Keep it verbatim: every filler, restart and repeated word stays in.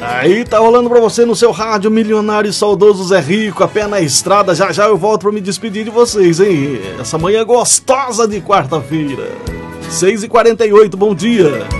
Aí tá rolando pra você no seu rádio milionário e saudoso Zé Rico, a pé na estrada. Já já eu volto pra me despedir de vocês, hein? Essa manhã gostosa de quarta-feira. seis e quarenta e oito, bom dia.